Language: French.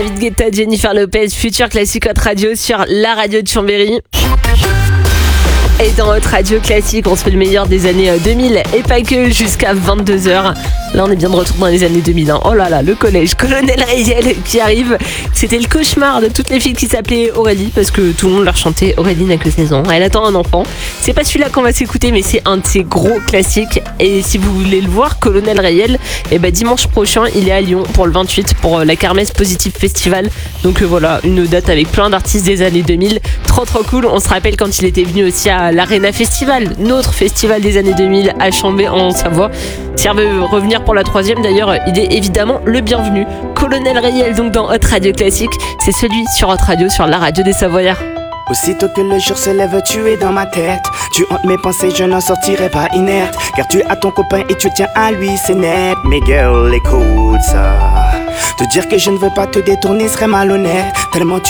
David Guetta, Jennifer Lopez, Futur Classique Hot Radio sur la radio de Chambéry. Et dans Hot Radio Classique, on se fait le meilleur des années 2000 et pas que, jusqu'à 22h. Là, on est bien de retour dans les années 2000. Hein. Oh là là, le collège, Colonel Rayel qui arrive. C'était le cauchemar de toutes les filles qui s'appelaient Aurélie parce que tout le monde leur chantait Aurélie n'a que 16 ans. Elle attend un enfant. C'est pas celui-là qu'on va s'écouter, mais c'est un de ses gros classiques. Et si vous voulez le voir, Colonel Rayel, dimanche prochain, il est à Lyon pour le 28 pour la Kermesse Positive Festival. Donc voilà, une date avec plein d'artistes des années 2000. Trop cool. On se rappelle quand il était venu aussi à l'Arena Festival, notre festival des années 2000 à Chambé en Savoie. S'il veut revenir pour la 3e d'ailleurs, il est évidemment le bienvenu. Colonel Rayel donc dans Hot Radio Classique, c'est celui sur Hot Radio, sur la radio des Savoyards. Aussitôt que le jour se lève, tu es dans ma tête. Tu hantes mes pensées, je n'en sortirai pas inerte. Car tu as ton copain et tu tiens à lui, c'est net. Mais girl, écoute ça. Te dire que je ne veux pas te détourner serait malhonnête. Tellement tu